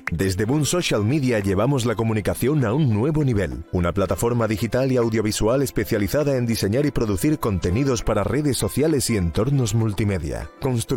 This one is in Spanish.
Desde Boom Social Media llevamos la comunicación a un nuevo nivel. Una plataforma digital y audiovisual especializada en diseñar y producir contenidos para redes sociales y entornos multimedia.